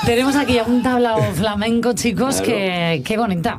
Tenemos aquí un tablao flamenco, chicos, Claro. qué bonita.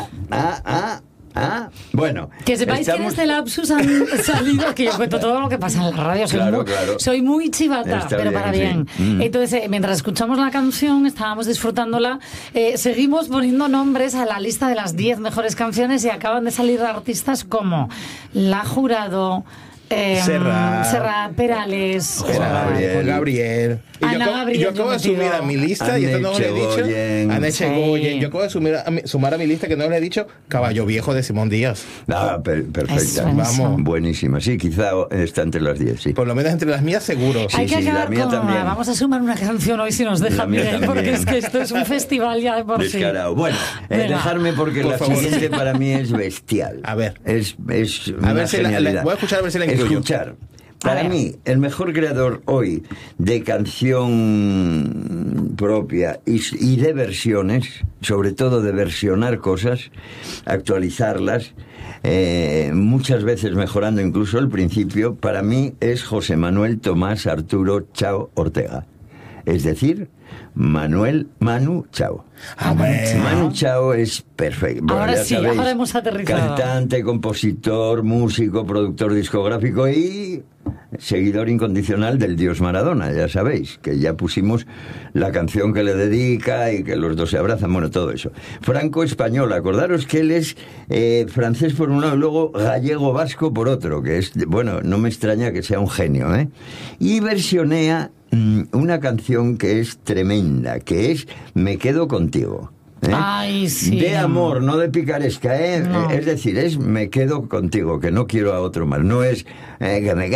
Bueno, Que sepáis que en este lapsus han salido, que yo cuento todo lo que pasa en la radio, Claro. soy muy chivata, Está pero bien, para sí. bien. Entonces, mientras escuchamos la canción, estábamos disfrutándola, seguimos poniendo nombres a la lista de las 10 mejores canciones y acaban de salir artistas como La Jurado, Serrat, Perales, Gabriel. Y Ana Gabriel, yo acabo de yo sumir a mi lista, y esto no os lo he dicho, Ana Echegoyen. Yo acabo de sumar a mi lista, que no os lo he dicho, Caballo Viejo de Simón Díaz. Perfecta. Vamos. Buenísima. Sí, quizá está entre las 10, sí. Por lo menos entre las mías, seguro. Hay que acabar la mía con también. vamos a sumar una canción hoy si nos deja La mía Miguel, porque también. es que esto es un festival ya de por sí. Descarado. Bueno, Venga. dejarme porque Por la favor. siguiente para mí es bestial. A ver. Es A una ver si genialidad. voy a escuchar a ver si la incluyo. Escuchar. Para mí, el mejor creador hoy de canción propia y de versiones, sobre todo de versionar cosas, actualizarlas, muchas veces mejorando incluso el principio, para mí es José Manuel Tomás Arturo Chao Ortega. Es decir, Manu Chao. Manu Chao es perfecto. Bueno, Ahora ya sí, sabéis, ahora hemos aterrizado. cantante, compositor, músico, productor discográfico y seguidor incondicional del Dios Maradona, ya sabéis, que ya pusimos la canción que le dedica y que los dos se abrazan, bueno, todo eso. Franco-español, acordaros que él es francés por un lado y luego gallego-vasco por otro, que es, bueno, no me extraña que sea un genio, ¿eh? Y versionea una canción que es tremenda, que es Me quedo contigo. Ay, sí. De amor, no de picaresca, ¿eh? No. Es decir, es me quedo contigo, que no quiero a otro más. No es que me